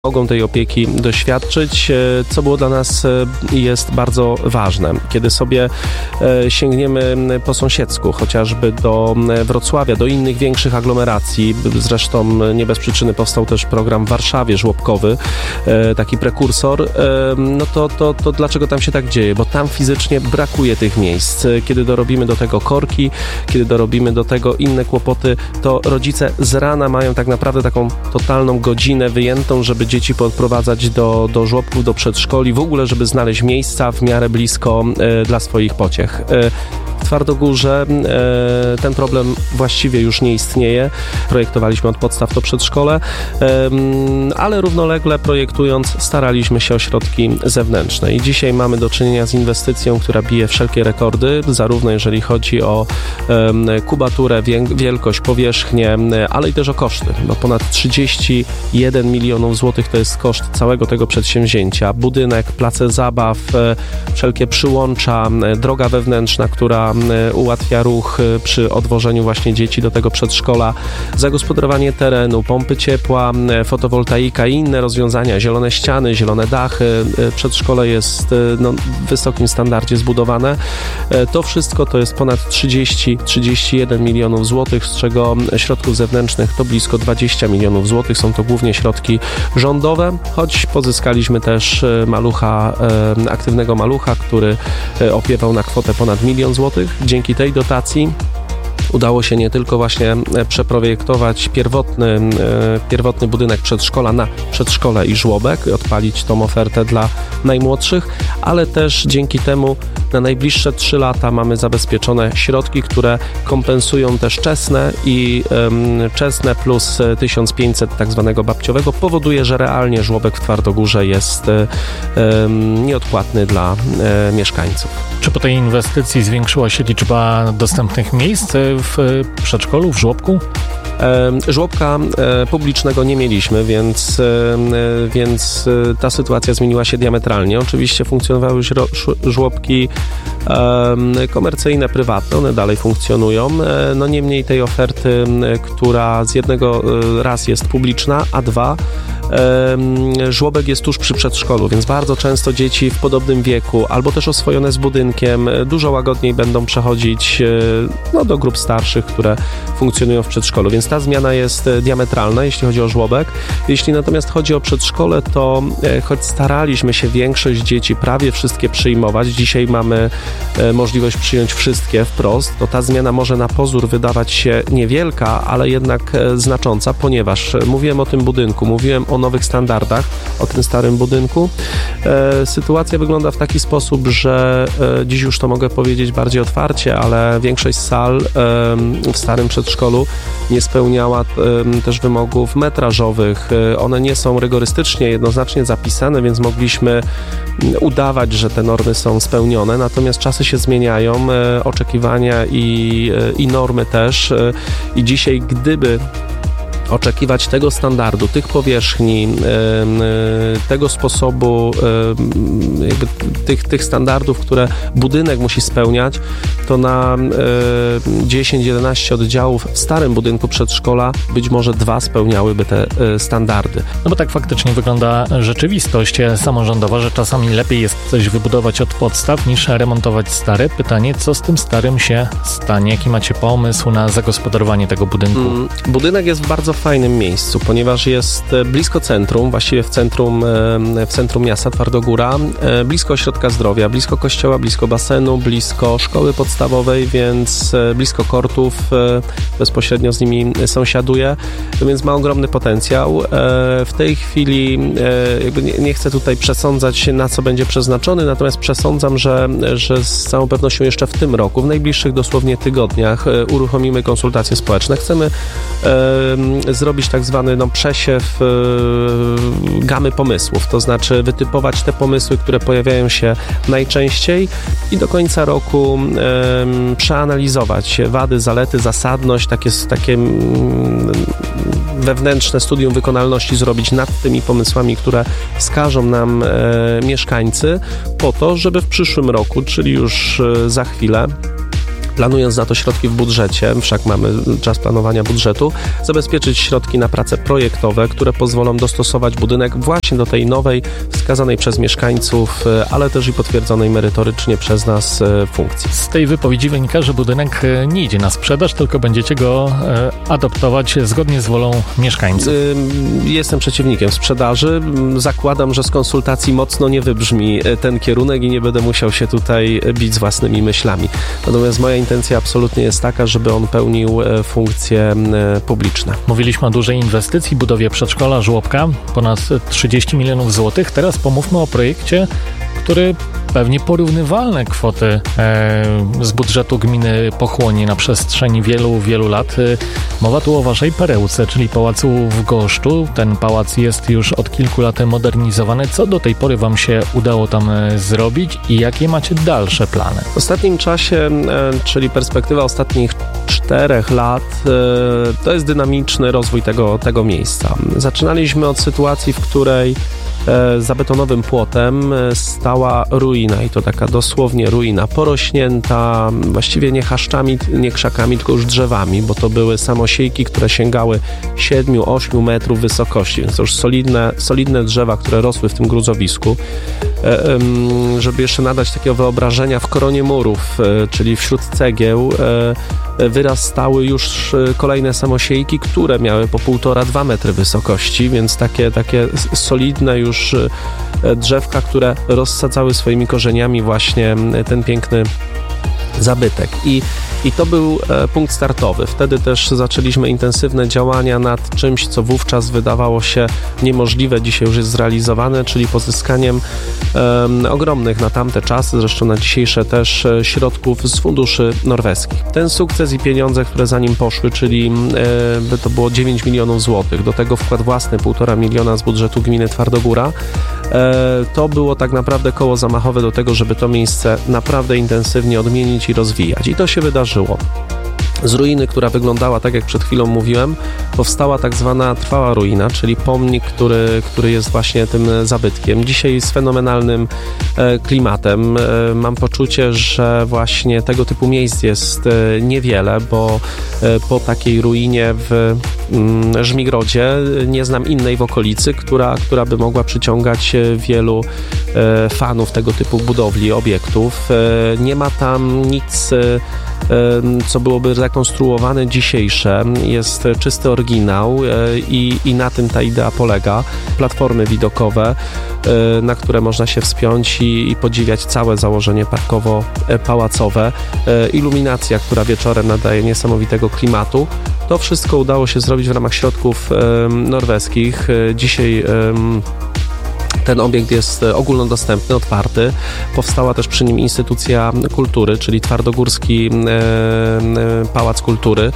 mogą tej opieki doświadczyć, co było dla nas jest bardzo ważne. Kiedy sobie sięgniemy po sąsiedzku, chociażby do Wrocławia, do innych większych aglomeracji, zresztą nie bez przyczyny powstał też program w Warszawie żłobkowy, taki prekursor, no to dlaczego tam się tak dzieje? Bo tam fizycznie brakuje tych miejsc. Kiedy dorobimy do tego korki, kiedy dorobimy do tego inne kłopoty, to rodzice z rana mają tak naprawdę taką totalną godzinę wyjętą, żeby dzieci podprowadzać do żłobków, do przedszkoli, w ogóle, żeby znaleźć miejsca w miarę blisko dla swoich pociech. W Twardogórze ten problem właściwie już nie istnieje. Projektowaliśmy od podstaw to przedszkole, ale równolegle projektując staraliśmy się o środki zewnętrzne. I dzisiaj mamy do czynienia z inwestycją, która bije wszelkie rekordy, zarówno jeżeli chodzi o kubaturę, wielkość, powierzchnię, ale i też o koszty, bo ponad 31 milionów złotych to jest koszt całego tego przedsięwzięcia. Budynek, place zabaw, wszelkie przyłącza, droga wewnętrzna, która ułatwia ruch przy odwożeniu właśnie dzieci do tego przedszkola, zagospodarowanie terenu, pompy ciepła, fotowoltaika i inne rozwiązania, zielone ściany, zielone dachy. Przedszkole jest w wysokim standardzie zbudowane. To wszystko to jest ponad 31 milionów złotych, z czego środków zewnętrznych to blisko 20 milionów złotych. Są to głównie środki rządowe, choć pozyskaliśmy też aktywnego malucha, który opiewał na kwotę ponad 1 000 000 złotych. Dzięki tej dotacji udało się nie tylko właśnie przeprojektować pierwotny budynek przedszkola na przedszkole i żłobek, odpalić tą ofertę dla najmłodszych, ale też dzięki temu na najbliższe 3 lata mamy zabezpieczone środki, które kompensują też czesne i czesne plus 1500 tak zwanego babciowego powoduje, że realnie żłobek w Twardogórze jest nieodpłatny dla mieszkańców. Czy po tej inwestycji zwiększyła się liczba dostępnych miejsc w przedszkolu, w żłobku? Żłobka publicznego nie mieliśmy, więc ta sytuacja zmieniła się diametralnie. Oczywiście funkcjonowały już żłobki komercyjne, prywatne, one dalej funkcjonują. No niemniej tej oferty, która z jednego raz jest publiczna, a dwa żłobek jest tuż przy przedszkolu, więc bardzo często dzieci w podobnym wieku albo też oswojone z budynkiem dużo łagodniej będą przechodzić do grup starszych, które funkcjonują w przedszkolu, więc ta zmiana jest diametralna, jeśli chodzi o żłobek. Jeśli natomiast chodzi o przedszkole, to choć staraliśmy się większość dzieci, prawie wszystkie przyjmować, dzisiaj mamy możliwość przyjąć wszystkie wprost, to ta zmiana może na pozór wydawać się niewielka, ale jednak znacząca, ponieważ mówiłem o tym budynku, mówiłem o nowych standardach, o tym starym budynku. Sytuacja wygląda w taki sposób, że dziś już to mogę powiedzieć bardziej otwarcie, ale większość sal w starym przedszkolu nie spełniała też wymogów metrażowych. One nie są rygorystycznie, jednoznacznie zapisane, więc mogliśmy udawać, że te normy są spełnione, natomiast czasy się zmieniają, oczekiwania i normy też. I dzisiaj, gdyby oczekiwać tego standardu, tych powierzchni, tego sposobu, tych standardów, które budynek musi spełniać, to na 10-11 oddziałów w starym budynku przedszkola być może 2 spełniałyby te standardy. No bo tak faktycznie wygląda rzeczywistość samorządowa, że czasami lepiej jest coś wybudować od podstaw niż remontować stare. Pytanie, co z tym starym się stanie? Jaki macie pomysł na zagospodarowanie tego budynku? Budynek jest w bardzo fajnym miejscu, ponieważ jest blisko centrum, właściwie w centrum miasta Twardogóra, blisko ośrodka zdrowia, blisko kościoła, blisko basenu, blisko szkoły podstawowej, więc blisko kortów, bezpośrednio z nimi sąsiaduje, więc ma ogromny potencjał. W tej chwili nie chcę tutaj przesądzać, na co będzie przeznaczony, natomiast przesądzam, że z całą pewnością jeszcze w tym roku, w najbliższych dosłownie tygodniach uruchomimy konsultacje społeczne. Chcemy zrobić tak zwany przesiew gamy pomysłów, to znaczy wytypować te pomysły, które pojawiają się najczęściej i do końca roku przeanalizować wady, zalety, zasadność, takie wewnętrzne studium wykonalności zrobić nad tymi pomysłami, które wskażą nam mieszkańcy, po to, żeby w przyszłym roku, czyli już za chwilę, planując na to środki w budżecie, wszak mamy czas planowania budżetu, zabezpieczyć środki na prace projektowe, które pozwolą dostosować budynek właśnie do tej nowej, wskazanej przez mieszkańców, ale też i potwierdzonej merytorycznie przez nas funkcji. Z tej wypowiedzi wynika, że budynek nie idzie na sprzedaż, tylko będziecie go adoptować zgodnie z wolą mieszkańców. Jestem przeciwnikiem sprzedaży. Zakładam, że z konsultacji mocno nie wybrzmi ten kierunek i nie będę musiał się tutaj bić z własnymi myślami. Natomiast moja intencja absolutnie jest taka, żeby on pełnił funkcje publiczne. Mówiliśmy o dużej inwestycji, budowie przedszkola, żłobka, ponad 30 milionów złotych. Teraz pomówmy o projekcie, który pewnie porównywalne kwoty z budżetu gminy pochłonie na przestrzeni wielu lat. Mowa tu o waszej perełce, czyli pałacu w Goszczu. Ten pałac jest już od kilku lat modernizowany. Co do tej pory wam się udało tam zrobić i jakie macie dalsze plany? W ostatnim czasie, czyli perspektywa ostatnich 4 lat, to jest dynamiczny rozwój tego miejsca. Zaczynaliśmy od sytuacji, w której za betonowym płotem stała ruina i to taka dosłownie ruina, porośnięta właściwie nie chaszczami, nie krzakami, tylko już drzewami, bo to były samosiejki, które sięgały 7-8 metrów wysokości, więc to już solidne drzewa, które rosły w tym gruzowisku. Żeby jeszcze nadać takiego wyobrażenia, w koronie murów, czyli wśród cegieł, wyrastały już kolejne samosiejki, które miały po 1,5-2 metry wysokości, więc takie solidne już drzewka, które rozsadzały swoimi korzeniami właśnie ten piękny zabytek. I to był punkt startowy. Wtedy też zaczęliśmy intensywne działania nad czymś, co wówczas wydawało się niemożliwe, dzisiaj już jest zrealizowane, czyli pozyskaniem ogromnych na tamte czasy, zresztą na dzisiejsze też, środków z funduszy norweskich. Ten sukces i pieniądze, które za nim poszły, czyli to było 9 milionów złotych, do tego wkład własny 1,5 miliona z budżetu gminy Twardogóra, to było tak naprawdę koło zamachowe do tego, żeby to miejsce naprawdę intensywnie odmienić i rozwijać. I to się wydarzyło. Z ruiny, która wyglądała tak, jak przed chwilą mówiłem, powstała tak zwana trwała ruina, czyli pomnik, który jest właśnie tym zabytkiem. Dzisiaj z fenomenalnym klimatem. Mam poczucie, że właśnie tego typu miejsc jest niewiele, bo po takiej ruinie w Żmigrodzie nie znam innej w okolicy, która by mogła przyciągać wielu fanów tego typu budowli, obiektów. Nie ma tam nic, co byłoby rekonstruowane dzisiejsze. Jest czysty oryginał i na tym ta idea polega. Platformy widokowe, na które można się wspiąć i podziwiać całe założenie parkowo-pałacowe. Iluminacja, która wieczorem nadaje niesamowitego klimatu. To wszystko udało się zrobić w ramach środków norweskich. Dzisiaj ten obiekt jest ogólnodostępny, otwarty. Powstała też przy nim instytucja kultury, czyli Twardogórski Pałac Kultury.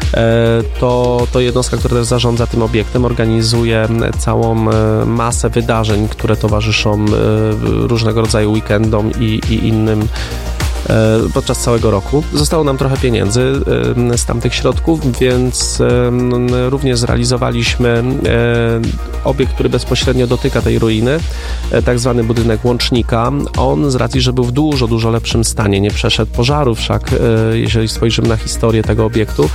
To jednostka, która też zarządza tym obiektem, organizuje całą masę wydarzeń, które towarzyszą różnego rodzaju weekendom i innym podczas całego roku. Zostało nam trochę pieniędzy z tamtych środków, więc również zrealizowaliśmy obiekt, który bezpośrednio dotyka tej ruiny, tak zwany budynek łącznika. On z racji, że był w dużo lepszym stanie, nie przeszedł pożaru, wszak jeżeli spojrzymy na historię tego obiektu,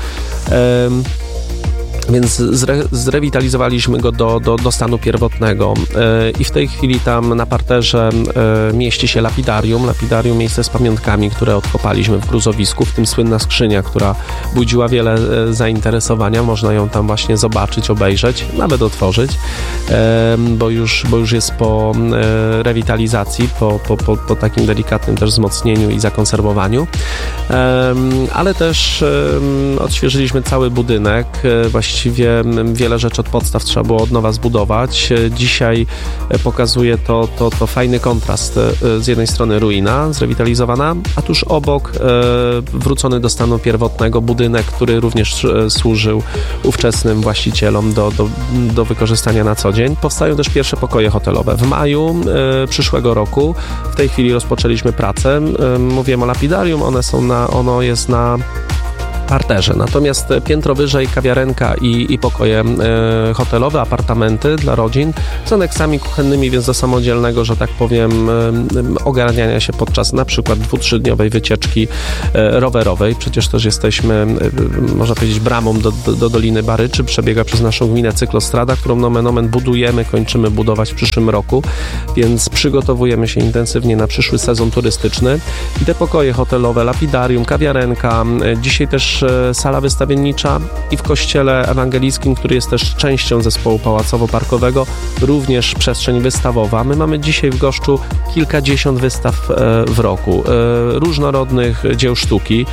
więc zrewitalizowaliśmy go do stanu pierwotnego i w tej chwili tam na parterze mieści się lapidarium, miejsce z pamiątkami, które odkopaliśmy w gruzowisku, w tym słynna skrzynia, która budziła wiele zainteresowania, można ją tam właśnie zobaczyć, obejrzeć, nawet otworzyć, bo już jest po rewitalizacji, po takim delikatnym też wzmocnieniu i zakonserwowaniu, ale też odświeżyliśmy cały budynek, właściwie wiele rzeczy od podstaw trzeba było od nowa zbudować. Dzisiaj pokazuje to fajny kontrast. Z jednej strony ruina zrewitalizowana, a tuż obok wrócony do stanu pierwotnego budynek, który również służył ówczesnym właścicielom do wykorzystania na co dzień. Powstają też pierwsze pokoje hotelowe. W maju przyszłego roku, w tej chwili rozpoczęliśmy pracę. Mówiłem o lapidarium, ono jest na parterze. Natomiast piętro wyżej kawiarenka i pokoje hotelowe, apartamenty dla rodzin z aneksami kuchennymi, więc do samodzielnego, że tak powiem, ogarniania się podczas na przykład 2-3-dniowej wycieczki rowerowej. Przecież też jesteśmy, można powiedzieć, bramą do Doliny Baryczy. Przebiega przez naszą gminę cyklostrada, którą nomen omen budujemy, kończymy budować w przyszłym roku, więc przygotowujemy się intensywnie na przyszły sezon turystyczny. I te pokoje hotelowe, lapidarium, kawiarenka, dzisiaj też sala wystawiennicza i w kościele ewangelickim, który jest też częścią zespołu pałacowo-parkowego, również przestrzeń wystawowa. My mamy dzisiaj w Goszczu kilkadziesiąt wystaw w roku, różnorodnych dzieł sztuki,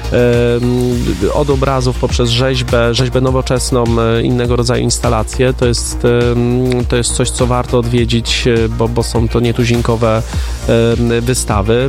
od obrazów poprzez rzeźbę nowoczesną, innego rodzaju instalacje. To jest coś, co warto odwiedzić, bo są to nietuzinkowe wystawy.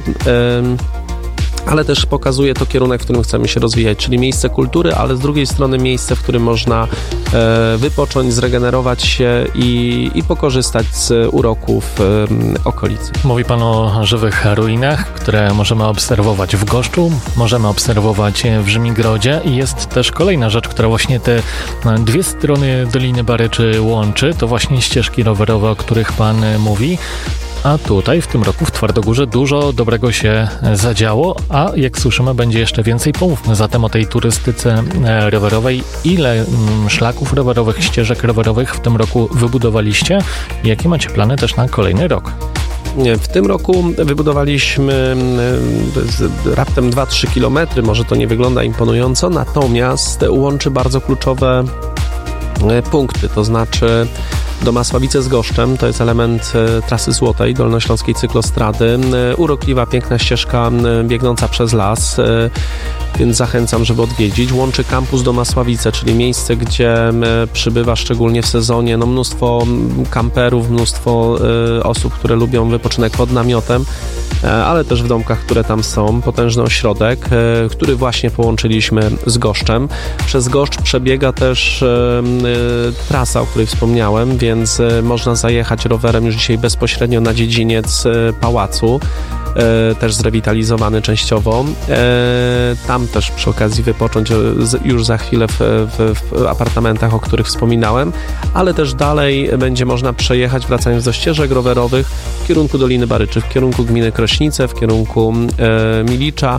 Ale też pokazuje to kierunek, w którym chcemy się rozwijać, czyli miejsce kultury, ale z drugiej strony miejsce, w którym można wypocząć, zregenerować się i pokorzystać z uroków okolicy. Mówi Pan o żywych ruinach, które możemy obserwować w Goszczu, możemy obserwować w Rzymgrodzie i jest też kolejna rzecz, która właśnie te dwie strony Doliny Baryczy łączy, to właśnie ścieżki rowerowe, o których Pan mówi. A tutaj w tym roku w Twardogórze dużo dobrego się zadziało, a jak słyszymy, będzie jeszcze więcej. Pomówmy zatem o tej turystyce rowerowej. Ile szlaków rowerowych, ścieżek rowerowych w tym roku wybudowaliście? I jakie macie plany też na kolejny rok? W tym roku wybudowaliśmy raptem 2-3 kilometry. Może to nie wygląda imponująco, natomiast łączy bardzo kluczowe punkty, to znaczy Domasławice z Goszczem, to jest element trasy złotej, dolnośląskiej cyklostrady, urokliwa, piękna ścieżka biegnąca przez las, więc zachęcam, żeby odwiedzić. Łączy kampus Domasławice, czyli miejsce, gdzie przybywa szczególnie w sezonie mnóstwo kamperów, mnóstwo osób, które lubią wypoczynek pod namiotem, ale też w domkach, które tam są. Potężny ośrodek, który właśnie połączyliśmy z Goszczem. Przez Goszcz przebiega też trasa, o której wspomniałem, więc można zajechać rowerem już dzisiaj bezpośrednio na dziedziniec pałacu, też zrewitalizowany częściowo. Tam też przy okazji wypocząć już za chwilę w apartamentach, o których wspominałem, ale też dalej będzie można przejechać, wracając do ścieżek rowerowych, w kierunku Doliny Baryczy, w kierunku gminy Krośnice, w kierunku Milicza.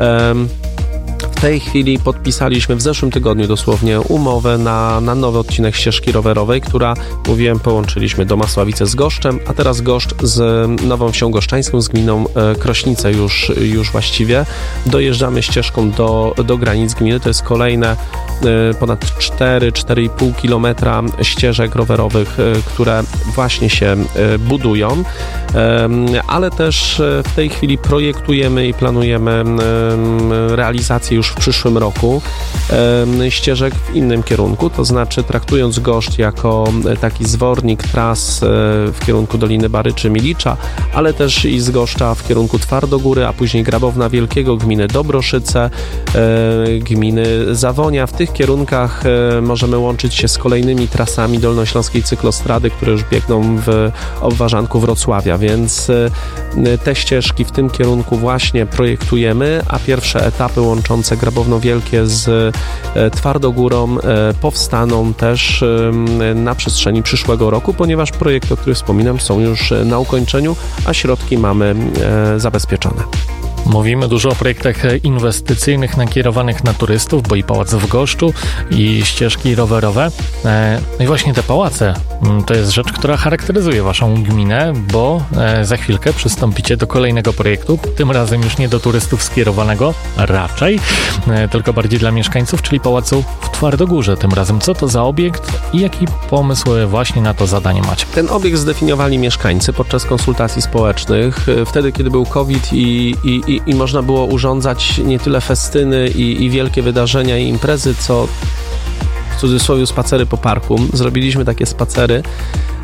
W tej chwili podpisaliśmy w zeszłym tygodniu dosłownie umowę na nowy odcinek ścieżki rowerowej, która, mówiłem, połączyliśmy Domasławice z Goszczem, a teraz Goszcz z Nową Wsią Goszczańską, z gminą Krośnice już właściwie. Dojeżdżamy ścieżką do granic gminy. To jest kolejne ponad 4,5 kilometra ścieżek rowerowych, które właśnie się budują, ale też w tej chwili projektujemy i planujemy realizację już w przyszłym roku ścieżek w innym kierunku, to znaczy traktując Goszcz jako taki zwornik tras w kierunku Doliny Baryczy, Milicza, ale też i z Goszcza w kierunku Twardogóry, a później Grabowna Wielkiego, gminy Dobroszyce, gminy Zawonia. W tych kierunkach możemy łączyć się z kolejnymi trasami dolnośląskiej cyklostrady, które już biegną w obwarzanku Wrocławia, więc te ścieżki w tym kierunku właśnie projektujemy, a pierwsze etapy łączące Grabowno Wielkie z Twardogórą powstaną też na przestrzeni przyszłego roku, ponieważ projekty, o których wspominam, są już na ukończeniu, a środki mamy zabezpieczone. Mówimy dużo o projektach inwestycyjnych nakierowanych na turystów, bo i pałac w Goszczu, i ścieżki rowerowe. No i właśnie te pałace to jest rzecz, która charakteryzuje waszą gminę, bo za chwilkę przystąpicie do kolejnego projektu, tym razem już nie do turystów skierowanego, raczej, tylko bardziej dla mieszkańców, czyli pałacu w Twardogórze. Tym razem co to za obiekt i jaki pomysł właśnie na to zadanie macie? Ten obiekt zdefiniowali mieszkańcy podczas konsultacji społecznych, wtedy kiedy był COVID i można było urządzać nie tyle festyny i wielkie wydarzenia i imprezy, co w cudzysłowie spacery po parku. Zrobiliśmy takie spacery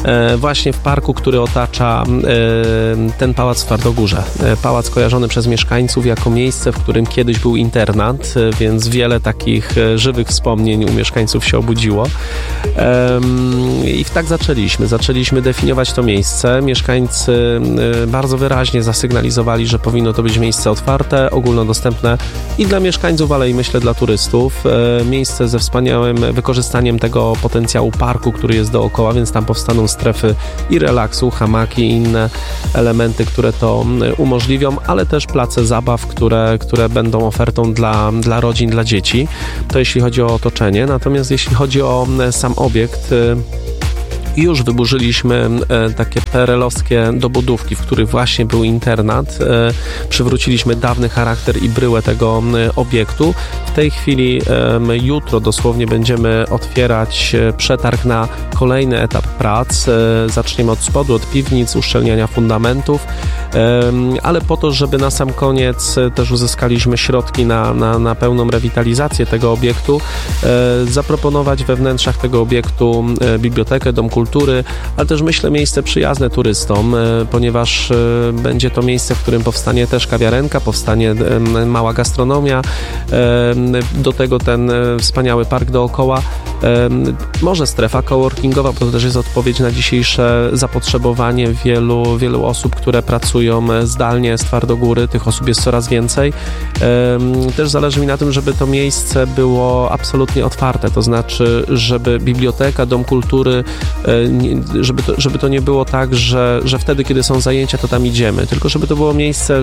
właśnie w parku, który otacza ten pałac w Twardogórze. Pałac kojarzony przez mieszkańców jako miejsce, w którym kiedyś był internat, więc wiele takich żywych wspomnień u mieszkańców się obudziło. I tak zaczęliśmy definiować to miejsce. Mieszkańcy bardzo wyraźnie zasygnalizowali, że powinno to być miejsce otwarte, ogólnodostępne i dla mieszkańców, ale i myślę dla turystów. Miejsce ze wspaniałym wykorzystaniem tego potencjału parku, który jest dookoła, więc tam powstaną strefy i relaksu, hamaki i inne elementy, które to umożliwią, ale też place zabaw, które będą ofertą dla rodzin, dla dzieci. To jeśli chodzi o otoczenie. Natomiast jeśli chodzi o sam obiekt, już wyburzyliśmy takie PRL-owskie dobudówki, w których właśnie był internat. Przywróciliśmy dawny charakter i bryłę tego obiektu. W tej chwili jutro dosłownie będziemy otwierać przetarg na kolejny etap prac. Zaczniemy od spodu, od piwnic, uszczelniania fundamentów, ale po to, żeby na sam koniec też uzyskaliśmy środki na pełną rewitalizację tego obiektu, zaproponować we wnętrzach tego obiektu bibliotekę, dom kultury, ale też myślę miejsce przyjazne turystom, ponieważ będzie to miejsce, w którym powstanie też kawiarenka, powstanie mała gastronomia, do tego ten wspaniały park dookoła, może strefa coworkingowa, bo to też jest odpowiedź na dzisiejsze zapotrzebowanie wielu osób, które pracują zdalnie z Twardogóry, tych osób jest coraz więcej. Też zależy mi na tym, żeby to miejsce było absolutnie otwarte, to znaczy, żeby biblioteka, dom kultury, żeby to nie było tak, że wtedy, kiedy są zajęcia, to tam idziemy, tylko żeby to było miejsce,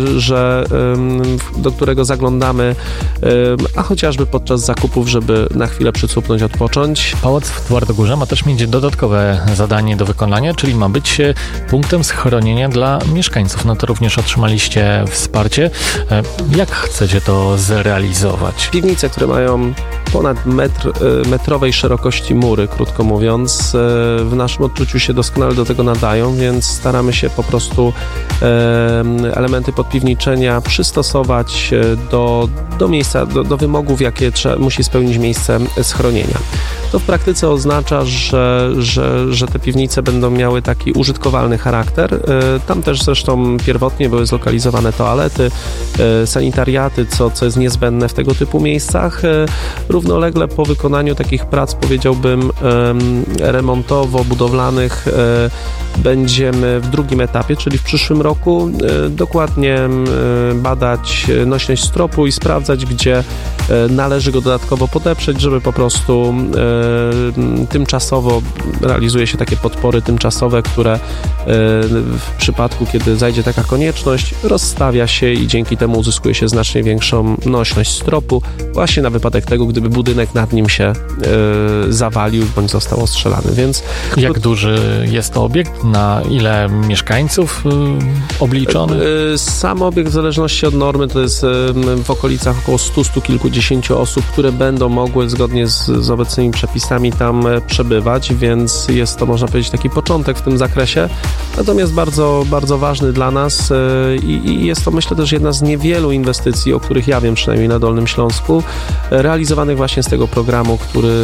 do którego zaglądamy, a chociażby podczas zakupów, żeby na chwilę przycupnąć, odpocząć. Pałac w Twardogórze ma też mieć dodatkowe zadanie do wykonania, czyli ma być punktem schronienia dla mieszkańców. No to również otrzymaliście wsparcie. Jak chcecie to zrealizować? Piwnice, które mają ponad metrowej szerokości mury, krótko mówiąc, w naszym odczuciu się doskonale do tego nadają, więc staramy się po prostu elementy podpiwniczenia przystosować do miejsca, do wymogów, jakie musi spełnić miejsce schronienia. To w praktyce oznacza, że te piwnice będą miały taki użytkowalny charakter. Tam też zresztą pierwotnie były zlokalizowane toalety, sanitariaty, co jest niezbędne w tego typu miejscach. Równolegle po wykonaniu takich prac, powiedziałbym, remontowo-budowlanych, będziemy w drugim etapie, czyli w przyszłym roku, dokładnie badać nośność stropu i sprawdzać, gdzie należy go dodatkowo podeprzeć, żeby po prostu tymczasowo realizuje się takie podpory tymczasowe, które w przypadku, kiedy zajdzie taka konieczność, rozstawia się i dzięki temu uzyskuje się znacznie większą nośność stropu, właśnie na wypadek tego, gdyby budynek nad nim się zawalił bądź został ostrzelany. Więc jak duży jest to obiekt? Na ile mieszkańców obliczony? Sam obiekt w zależności od normy to jest w okolicach około 100 kilkudziesięciu osób, które będą mogły zgodnie z obecnymi przepisami tam przebywać, więc jest to, można powiedzieć, taki początek w tym zakresie, natomiast bardzo, bardzo ważny dla nas i jest to, myślę, też jedna z niewielu inwestycji, o których ja wiem, przynajmniej na Dolnym Śląsku, realizowanych właśnie z tego programu,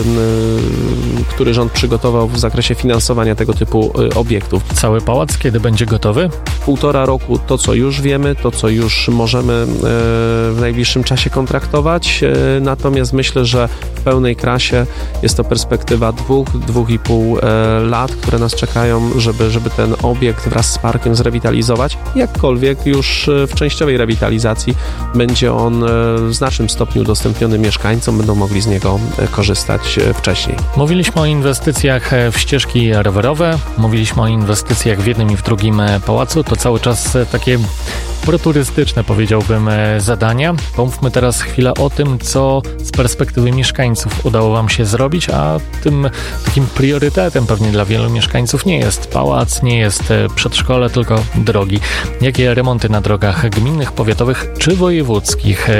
który rząd przygotował w zakresie finansowania tego typu obiektów. Cały pałac kiedy będzie gotowy? 1,5 roku to, co już wiemy, to, co już możemy w najbliższym czasie kontraktować, natomiast myślę, że w pełnej krasie jest to perspektywa 2,5 lat, które nas czekają, żeby ten obiekt wraz z parkiem zrewitalizować. Jakkolwiek już w częściowej rewitalizacji będzie on w znacznym stopniu udostępniony mieszkańcom, będą mogli z niego korzystać wcześniej. Mówiliśmy o inwestycjach w ścieżki rowerowe, mówiliśmy o inwestycjach w jednym i w drugim pałacu, to cały czas takie proturystyczne, powiedziałbym, zadania. Pomówmy teraz chwilę o tym, co z perspektywy mieszkańców udało Wam się zrobić, a tym takim priorytetem pewnie dla wielu mieszkańców nie jest pałac, nie jest przedszkole, tylko drogi. Jakie remonty na drogach gminnych, powiatowych czy wojewódzkich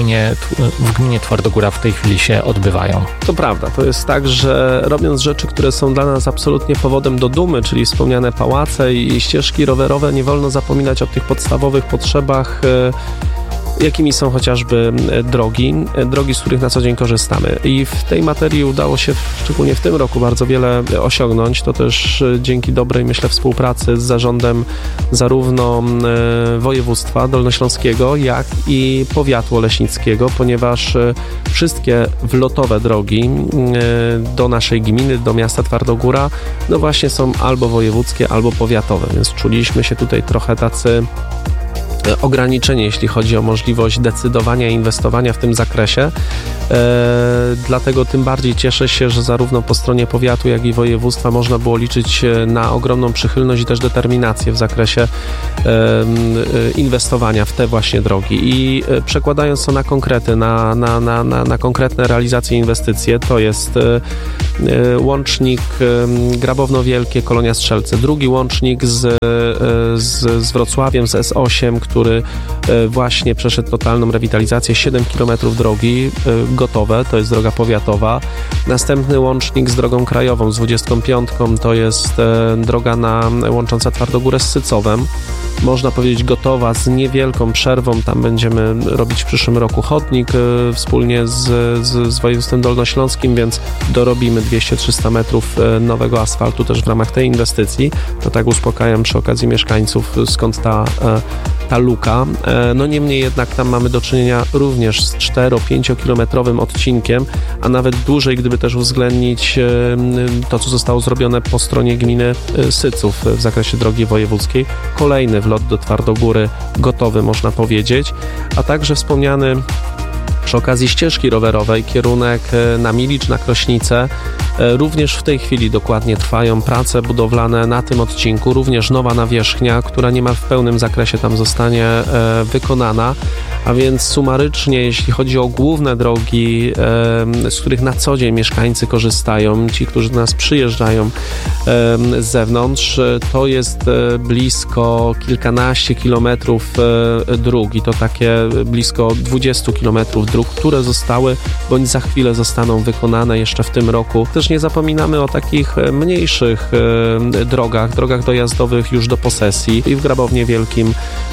w gminie Twardogóra w tej chwili się odbywają? To prawda, to jest tak, że robiąc rzeczy, które są dla nas absolutnie powodem do dumy, czyli wspomniane pałace i ścieżki rowerowe, nie wolno zapominać o tych podstawowych potrzebach jakimi są chociażby drogi, z których na co dzień korzystamy. I w tej materii udało się, szczególnie w tym roku, bardzo wiele osiągnąć. To też dzięki dobrej, myślę, współpracy z zarządem zarówno województwa dolnośląskiego, jak i powiatu oleśnickiego, ponieważ wszystkie wlotowe drogi do naszej gminy, do miasta Twardogóra, no właśnie są albo wojewódzkie, albo powiatowe, więc czuliśmy się tutaj trochę tacy ograniczenie, jeśli chodzi o możliwość decydowania i inwestowania w tym zakresie. Dlatego tym bardziej cieszę się, że zarówno po stronie powiatu, jak i województwa można było liczyć na ogromną przychylność i też determinację w zakresie inwestowania w te właśnie drogi. I przekładając to na konkrety, na konkretne realizacje inwestycje, to jest łącznik Grabowno Wielkie, Kolonia Strzelce, drugi łącznik z Wrocławiem, z S8, który właśnie przeszedł totalną rewitalizację, 7 km drogi gotowe, to jest droga powiatowa. Następny łącznik z drogą krajową, z 25, to jest droga łącząca Twardogórę z Sycowem. Można powiedzieć gotowa, z niewielką przerwą. Tam będziemy robić w przyszłym roku chodnik wspólnie z województwem dolnośląskim, więc dorobimy 200-300 metrów nowego asfaltu też w ramach tej inwestycji. To tak uspokajam przy okazji mieszkańców, skąd ta luka. No niemniej jednak tam mamy do czynienia również z 4-5 kilometrowym odcinkiem, a nawet dłużej, gdyby też uwzględnić to, co zostało zrobione po stronie gminy Syców w zakresie drogi wojewódzkiej. Kolejny wlot do Twardogóry gotowy, można powiedzieć, a także wspomniany przy okazji ścieżki rowerowej kierunek na Milicz, na Krośnicę. Również w tej chwili dokładnie trwają prace budowlane na tym odcinku, również nowa nawierzchnia, która niemal w pełnym zakresie tam zostanie wykonana, a więc sumarycznie, jeśli chodzi o główne drogi, z których na co dzień mieszkańcy korzystają, ci, którzy do nas przyjeżdżają z zewnątrz, to jest blisko kilkanaście kilometrów dróg i to takie blisko 20 kilometrów dróg, które zostały bądź za chwilę zostaną wykonane jeszcze w tym roku. Też nie zapominamy o takich mniejszych drogach dojazdowych już do posesji i w Grabownie Wielkim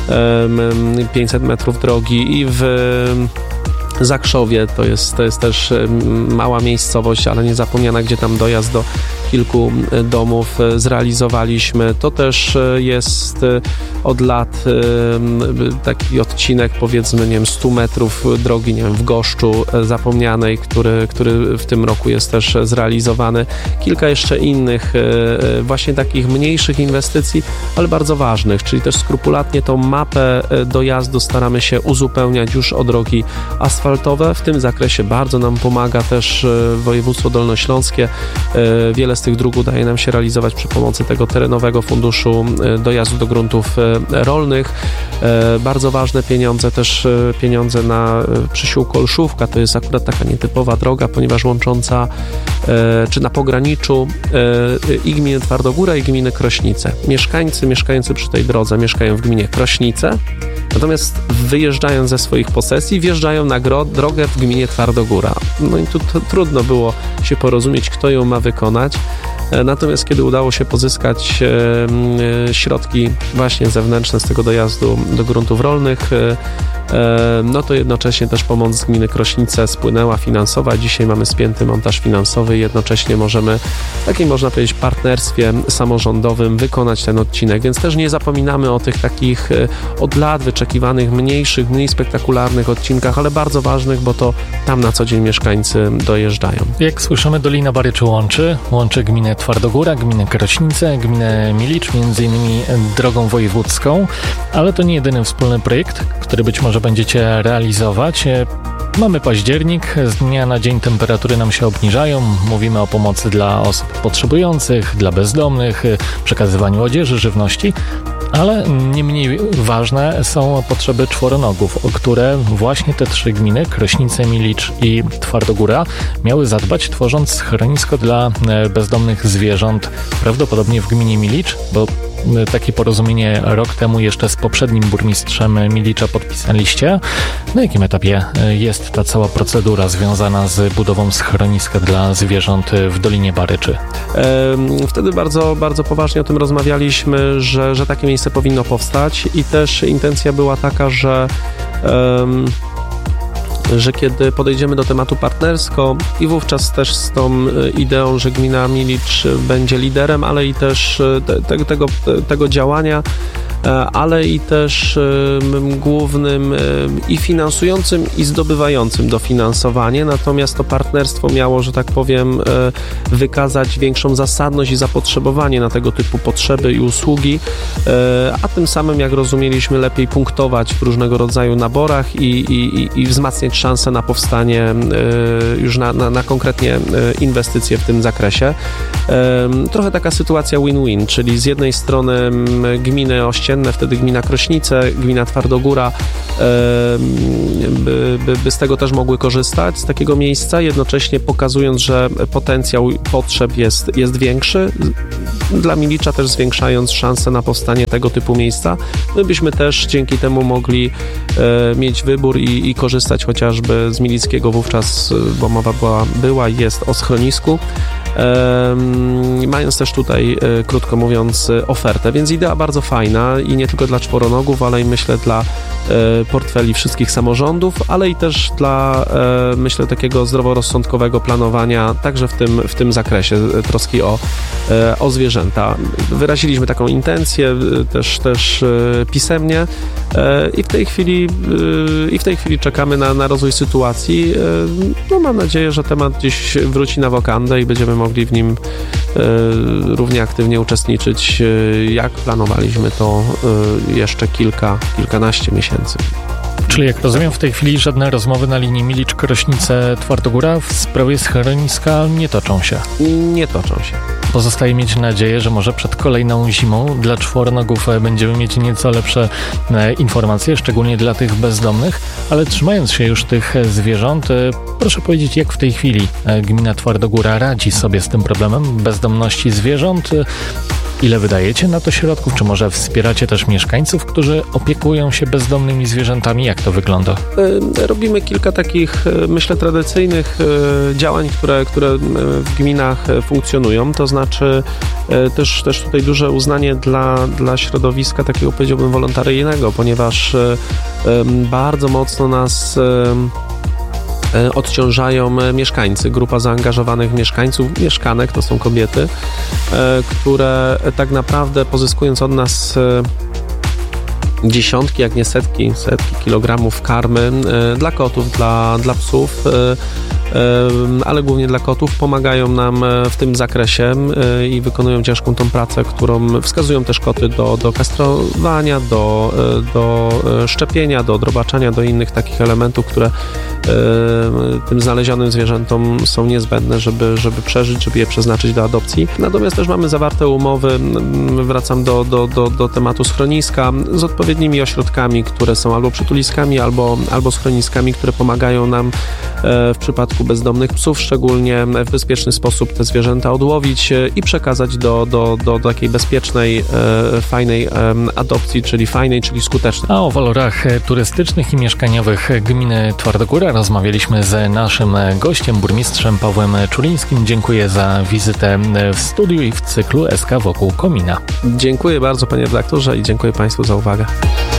500 metrów drogi i w Zakrzowie, to jest też mała miejscowość, ale niezapomniana, gdzie tam dojazd do kilku domów zrealizowaliśmy. To też jest od lat taki odcinek, powiedzmy, nie wiem, 100 metrów drogi, nie wiem, w Goszczu zapomnianej, który w tym roku jest też zrealizowany. Kilka jeszcze innych właśnie takich mniejszych inwestycji, ale bardzo ważnych, czyli też skrupulatnie tą mapę dojazdu staramy się uzupełniać już o drogi asfaltowe. W tym zakresie bardzo nam pomaga też województwo dolnośląskie. Wiele z tych dróg udaje nam się realizować przy pomocy tego terenowego funduszu dojazdu do gruntów rolnych. Bardzo ważne pieniądze, też pieniądze na przysiłku Olszówka, to jest akurat taka nietypowa droga, ponieważ łącząca, czy na pograniczu i gminy Twardogóra, i gminy Krośnice. Mieszkańcy przy tej drodze mieszkają w gminie Krośnice, natomiast wyjeżdżając ze swoich posesji, wjeżdżają na drogę w gminie Twardogóra. No i tu trudno było się porozumieć, kto ją ma wykonać. Natomiast kiedy udało się pozyskać środki właśnie zewnętrzne z tego dojazdu do gruntów rolnych, no to jednocześnie też pomoc z gminy Krośnice spłynęła finansowa. Dzisiaj mamy spięty montaż finansowy i jednocześnie możemy w takim, można powiedzieć, partnerstwie samorządowym wykonać ten odcinek, więc też nie zapominamy o tych takich od lat wyczekiwanych, mniejszych, mniej spektakularnych odcinkach, ale bardzo ważnych, bo to tam na co dzień mieszkańcy dojeżdżają. Jak słyszymy, Dolina Baryczy łączy gminę Twardogóra, gminę Krośnice, gminę Milicz, między innymi drogą wojewódzką, ale to nie jedyny wspólny projekt, który być może będziecie realizować. Mamy październik, z dnia na dzień temperatury nam się obniżają, mówimy o pomocy dla osób potrzebujących, dla bezdomnych, przekazywaniu odzieży, żywności, ale nie mniej ważne są potrzeby czworonogów, o które właśnie te trzy gminy, Krośnice, Milicz i Twardogóra, miały zadbać, tworząc schronisko dla bezdomnych zwierząt, prawdopodobnie w gminie Milicz, bo takie porozumienie rok temu jeszcze z poprzednim burmistrzem Milicza podpisaliście. Na jakim etapie jest ta cała procedura związana z budową schroniska dla zwierząt w Dolinie Baryczy? Wtedy bardzo, bardzo poważnie o tym rozmawialiśmy, że takie miejsce powinno powstać i też intencja była taka, że że kiedy podejdziemy do tematu partnersko i wówczas też z tą ideą, że gmina Milicz będzie liderem, ale i też tego działania, ale i też głównym i finansującym, i zdobywającym dofinansowanie. Natomiast to partnerstwo miało, że tak powiem, wykazać większą zasadność i zapotrzebowanie na tego typu potrzeby i usługi, a tym samym, jak rozumieliśmy, lepiej punktować w różnego rodzaju naborach i wzmacniać szanse na powstanie już na konkretnie inwestycje w tym zakresie. Trochę taka sytuacja win-win, czyli z jednej strony gminy ościenne, wtedy gmina Krośnice, gmina Twardogóra by z tego też mogły korzystać, z takiego miejsca, jednocześnie pokazując, że potencjał potrzeb jest większy, dla Milicza też zwiększając szanse na powstanie tego typu miejsca. My byśmy też dzięki temu mogli mieć wybór i korzystać chociażby z Milickiego wówczas, bo mowa była i jest o schronisku, mając też tutaj, krótko mówiąc, ofertę, więc idea bardzo fajna i nie tylko dla czworonogów, ale i myślę dla portfeli wszystkich samorządów, ale i też dla, myślę, takiego zdroworozsądkowego planowania, także w tym zakresie troski o zwierzęta. Wyraziliśmy taką intencję też pisemnie i w tej chwili czekamy na rozwój sytuacji. No, mam nadzieję, że temat gdzieś wróci na wokandę i będziemy mogli w nim równie aktywnie uczestniczyć, jak planowaliśmy to jeszcze kilkanaście miesięcy. Czyli jak rozumiem, w tej chwili żadne rozmowy na linii Milicz-Krośnice-Twardogóra w sprawie schroniska nie toczą się? Nie toczą się. Pozostaje mieć nadzieję, że może przed kolejną zimą dla czworonogów będziemy mieć nieco lepsze informacje, szczególnie dla tych bezdomnych, ale trzymając się już tych zwierząt, proszę powiedzieć, jak w tej chwili gmina Twardogóra radzi sobie z tym problemem bezdomności zwierząt? Ile wydajecie na to środków? Czy może wspieracie też mieszkańców, którzy opiekują się bezdomnymi zwierzętami? Jak to wygląda? Robimy kilka takich, myślę, tradycyjnych działań, które w gminach funkcjonują. To znaczy też tutaj duże uznanie dla środowiska takiego, powiedziałbym, wolontaryjnego, ponieważ bardzo mocno nas odciążają mieszkańcy, grupa zaangażowanych mieszkańców, mieszkanek, to są kobiety, które tak naprawdę pozyskując od nas dziesiątki, jak nie setki kilogramów karmy dla kotów, dla psów, ale głównie dla kotów, pomagają nam w tym zakresie i wykonują ciężką tą pracę, którą wskazują też koty do kastrowania, do szczepienia, do odrobaczania, do innych takich elementów, które tym znalezionym zwierzętom są niezbędne, żeby przeżyć, żeby je przeznaczyć do adopcji. Natomiast też mamy zawarte umowy, wracam do tematu schroniska, z odpowiednimi ośrodkami, które są albo przytuliskami, albo schroniskami, które pomagają nam w przypadku bezdomnych psów szczególnie w bezpieczny sposób te zwierzęta odłowić i przekazać do takiej bezpiecznej, fajnej adopcji, czyli skutecznej. A o walorach turystycznych i mieszkaniowych gminy Twardogóra rozmawialiśmy z naszym gościem, burmistrzem Pawłem Czulińskim. Dziękuję za wizytę w studiu i w cyklu SK Wokół Komina. Dziękuję bardzo, panie redaktorze, i dziękuję państwu za uwagę.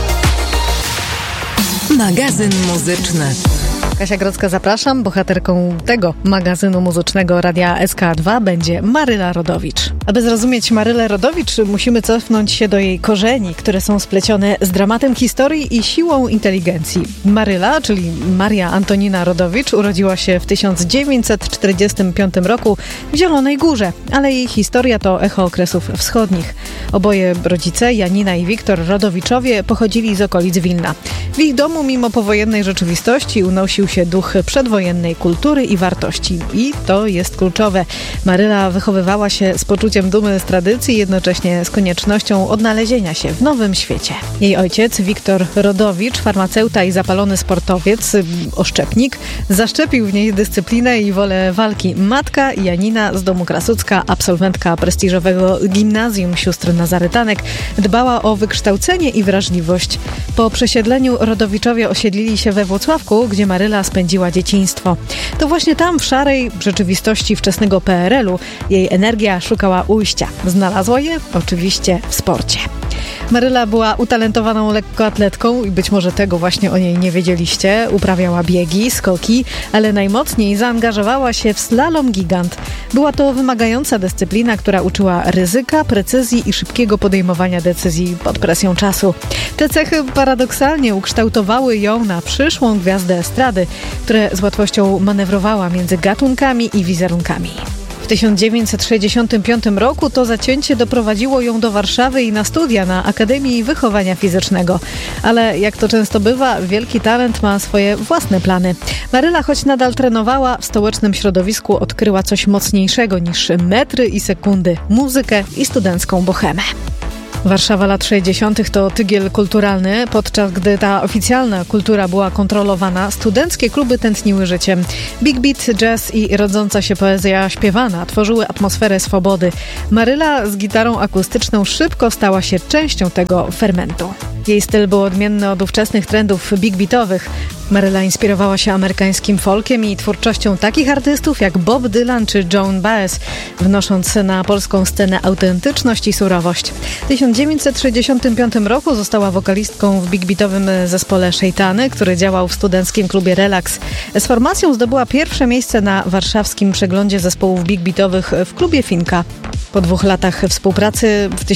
Magazyn muzyczny. Kasia Grodzka, zapraszam. Bohaterką tego magazynu muzycznego Radia SK2 będzie Maryla Rodowicz. Aby zrozumieć Marylę Rodowicz, musimy cofnąć się do jej korzeni, które są splecione z dramatem historii i siłą inteligencji. Maryla, czyli Maria Antonina Rodowicz, urodziła się w 1945 roku w Zielonej Górze, ale jej historia to echo okresów wschodnich. Oboje rodzice, Janina i Wiktor Rodowiczowie, pochodzili z okolic Wilna. W ich domu, mimo powojennej rzeczywistości, unosił się duch przedwojennej kultury i wartości. I to jest kluczowe. Maryla wychowywała się z poczuciem dumy z tradycji, jednocześnie z koniecznością odnalezienia się w nowym świecie. Jej ojciec, Wiktor Rodowicz, farmaceuta i zapalony sportowiec, oszczepnik, zaszczepił w niej dyscyplinę i wolę walki. Matka, Janina z domu Krasucka, absolwentka prestiżowego gimnazjum sióstr Nazarytanek, dbała o wykształcenie i wrażliwość. Po przesiedleniu Rodowiczowie osiedlili się we Włocławku, gdzie Maryla spędziła dzieciństwo. To właśnie tam, w szarej rzeczywistości wczesnego PRL-u, jej energia szukała ujścia. Znalazła je oczywiście w sporcie. Maryla była utalentowaną lekkoatletką i być może tego właśnie o niej nie wiedzieliście. Uprawiała biegi, skoki, ale najmocniej zaangażowała się w slalom gigant. Była to wymagająca dyscyplina, która uczyła ryzyka, precyzji i szybkiego podejmowania decyzji pod presją czasu. Te cechy paradoksalnie ukształtowały ją na przyszłą gwiazdę estrady, która z łatwością manewrowała między gatunkami i wizerunkami. W 1965 roku to zacięcie doprowadziło ją do Warszawy i na studia na Akademii Wychowania Fizycznego. Ale jak to często bywa, wielki talent ma swoje własne plany. Maryla, choć nadal trenowała, w stołecznym środowisku odkryła coś mocniejszego niż metry i sekundy, muzykę i studencką bohemę. Warszawa lat 60. to tygiel kulturalny. Podczas gdy ta oficjalna kultura była kontrolowana, studenckie kluby tętniły życiem. Big beat, jazz i rodząca się poezja śpiewana tworzyły atmosferę swobody. Maryla z gitarą akustyczną szybko stała się częścią tego fermentu. Jej styl był odmienny od ówczesnych trendów big beatowych. Maryla inspirowała się amerykańskim folkiem i twórczością takich artystów jak Bob Dylan czy Joan Baez, wnosząc na polską scenę autentyczność i surowość. W 1965 roku została wokalistką w big beatowym zespole Szejtany, który działał w studenckim klubie Relax. Z formacją zdobyła pierwsze miejsce na warszawskim przeglądzie zespołów big beatowych w klubie Finka. Po 2 latach współpracy w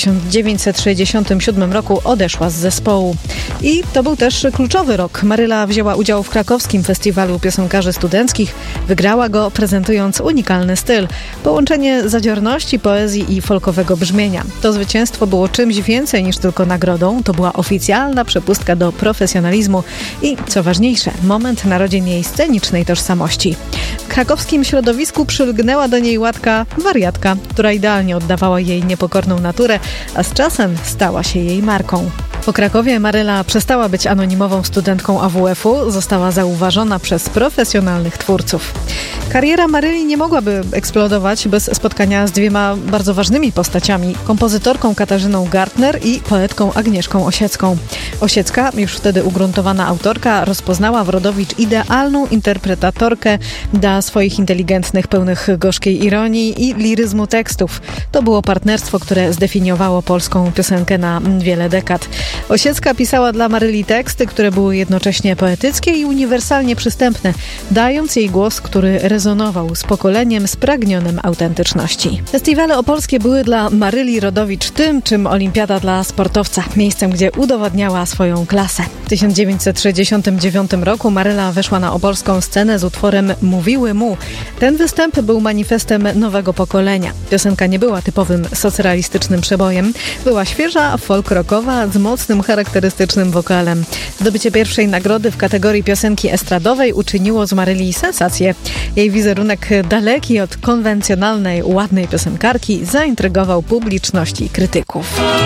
1967 roku odeszła z zespołu. I to był też kluczowy rok. Maryla wzięła udział w krakowskim festiwalu piosenkarzy studenckich. Wygrała go, prezentując unikalny styl. Połączenie zadziorności, poezji i folkowego brzmienia. To zwycięstwo było czymś więcej niż tylko nagrodą. To była oficjalna przepustka do profesjonalizmu i, co ważniejsze, moment narodzin jej scenicznej tożsamości. W krakowskim środowisku przylgnęła do niej łatka wariatka, która idealnie oddawała jej niepokorną naturę, a z czasem stała się jej marką. Po Krakowie Maryla przestała być anonimową studentką AWF-u, została zauważona przez profesjonalnych twórców. Kariera Maryli nie mogłaby eksplodować bez spotkania z 2 bardzo ważnymi postaciami, kompozytorką Katarzyną Gartner i poetką Agnieszką Osiecką. Osiecka, już wtedy ugruntowana autorka, rozpoznała w Rodowicz idealną interpretatorkę dla swoich inteligentnych, pełnych gorzkiej ironii i liryzmu tekstów. To było partnerstwo, które zdefiniowało polską piosenkę na wiele dekad. Osiecka pisała dla Maryli teksty, które były jednocześnie poetyckie i uniwersalnie przystępne, dając jej głos, który rezonował z pokoleniem spragnionym autentyczności. Festiwale opolskie były dla Maryli Rodowicz tym, czym olimpiada dla sportowca, miejscem, gdzie udowadniała swoją klasę. W 1969 roku Maryla weszła na opolską scenę z utworem Mówiły mu. Ten występ był manifestem nowego pokolenia. Piosenka nie była typowym socrealistycznym przebojem. Była świeża, folk-rockowa, z mocnym, charakterystycznym wokalem. Zdobycie pierwszej nagrody w kategorii piosenki estradowej uczyniło z Maryli sensację. Jej wizerunek daleki od konwencjonalnej, ładnej piosenkarki zaintrygował publiczność i krytyków.